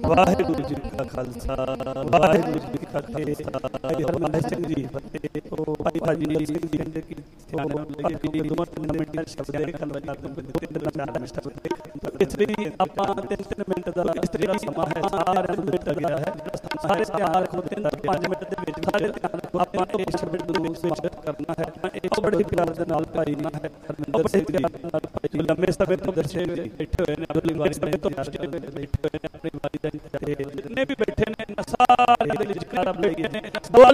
ਵਾਹਿਗੁਰੂ ਜੀ ਕਾ ਖਾਲਸਾ ਵਾਹਿਗੁਰੂ ਜੀ ਕੀ ਫਤਿਹ। ਸਿੰਘ ਜੀ ਭਾਈ ਭਾਜੀ ਸਿੰਘ ਜੀ ਕਹਿੰਦੇ ਕਿ ਦੋ ਮਿੰਟ ਸ਼ਬਦ ਦੇ ਗੱਲ ਕਰ ਦੂੰਗੇ। ਇਸ ਲਈ ਆਪਾਂ 3 ਮਿੰਟ ਦਾ ਇਸ ਤਰੀਕੇ ਦਾ ਸਮਾਂ ਹੈ, ਸਾਰਿਆਂ ਨੂੰ ਦਿੱਤਾ ਗਿਆ ਹੈ। ਸਾਰੇ ਧਿਆਨ ਰੱਖੋ, 3 ਤੋਂ 5 ਮਿੰਟ ਦੇ ਵਿੱਚ ਸਾਰੇ ਧਿਆਨ ਰੱਖੋ। ਆਪਾਂ ਇਹ ਸ਼ਬਦ ਨੂੰ ਸਵਾਗਤ ਕਰਨਾ ਹੈ। ਇਹ ਬੜੇ ਪਿਆਰ ਦੇ ਨਾਲ ਭਾਈ ਨਾ ਹੈ ਹਰਮਿੰਦਰ ਸਿੰਘ ਜੀ ਲੰਮੇ ਸਮੇਂ ਤੋਂ ਦਰਸ਼ੇ ਬੈਠੇ ਹੋਏ ਨੇ, ਆਪਣੀ ਵਾਰੀ ਸਮੇਂ ਤੋਂ ਬੈਠੇ ਹੋਏ ਨੇ, ਆਪਣੀ ਵਾਰੀ ਦਾ ਜਿੰਨੇ ਵੀ ਬੈਠੇ ਨੇ ਸਾਰੇ ਦੇ ਵਿਚਕਾਰ ਬੈਠੇ ਨੇ।